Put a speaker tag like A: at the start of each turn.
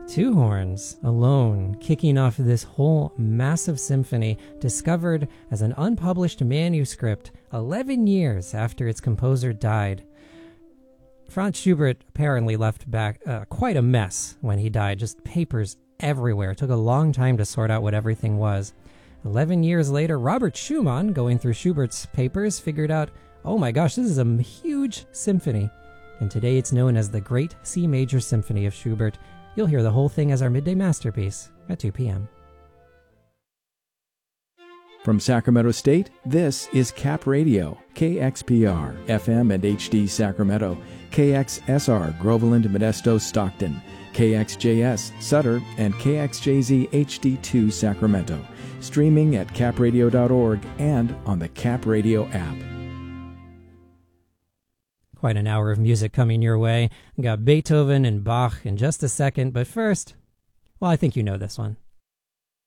A: Two horns alone, kicking off this whole massive symphony, discovered as an unpublished manuscript 11 years after its composer died. Franz Schubert apparently left back quite a mess when he died, just papers everywhere. It took a long time to sort out what everything was. 11 years later, Robert Schumann, going through Schubert's papers, figured out, oh my gosh, this is a huge symphony. And today it's known as the Great C Major Symphony of Schubert. You'll hear the whole thing as our midday masterpiece at 2 p.m.
B: From Sacramento State, this is Cap Radio, KXPR, FM and HD Sacramento, KXSR, Groveland, Modesto, Stockton, KXJS, Sutter, and KXJZ HD2 Sacramento. Streaming at capradio.org and on the Cap Radio app.
A: Quite an hour of music coming your way. Got Beethoven and Bach in just a second, but first, well, I think you know this one.